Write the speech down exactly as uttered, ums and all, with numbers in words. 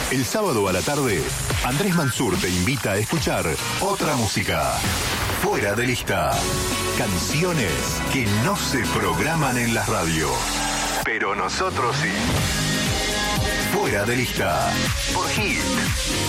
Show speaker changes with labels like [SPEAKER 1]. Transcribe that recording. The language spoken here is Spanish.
[SPEAKER 1] El sábado a la tarde, Andrés Mansur te invita a escuchar otra música. Fuera de lista. Canciones que no se programan en la radio. Pero nosotros sí. Fuera de lista. Por Hit.